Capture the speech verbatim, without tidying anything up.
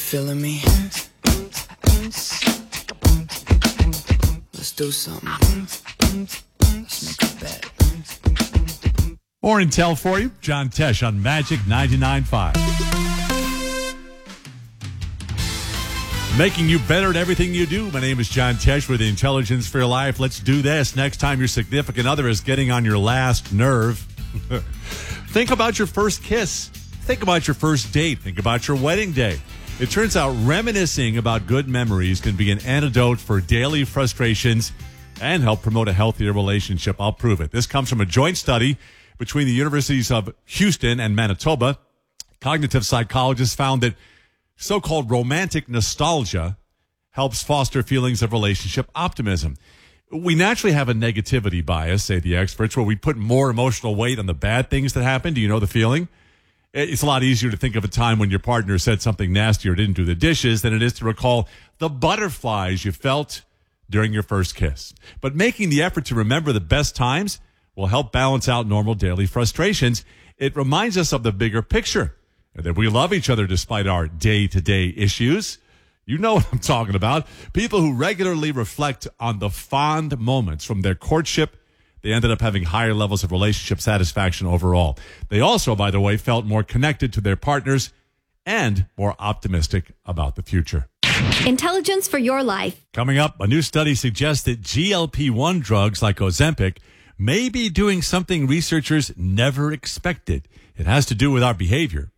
feeling me? Let's do something. Let's make a bet. More intel for you. John Tesh on Magic ninety-nine point five. Making you better at everything you do. My name is John Tesh with Intelligence for Your Life. Let's do this. Next time your significant other is getting on your last nerve, think about your first kiss. Think about your first date. Think about your wedding day. It turns out reminiscing about good memories can be an antidote for daily frustrations and help promote a healthier relationship. I'll prove it. This comes from a joint study between the universities of Houston and Manitoba. Cognitive psychologists found that so-called romantic nostalgia helps foster feelings of relationship optimism. We naturally have a negativity bias, say the experts, where we put more emotional weight on the bad things that happen. Do you know the feeling? It's a lot easier to think of a time when your partner said something nasty or didn't do the dishes than it is to recall the butterflies you felt during your first kiss. But making the effort to remember the best times will help balance out normal daily frustrations. It reminds us of the bigger picture, that we love each other despite our day-to-day issues. You know what I'm talking about. People who regularly reflect on the fond moments from their courtship, they ended up having higher levels of relationship satisfaction overall. They also, by the way, felt more connected to their partners and more optimistic about the future. Intelligence for Your Life. Coming up, a new study suggests that G L P one drugs like Ozempic may be doing something researchers never expected. It has to do with our behavior.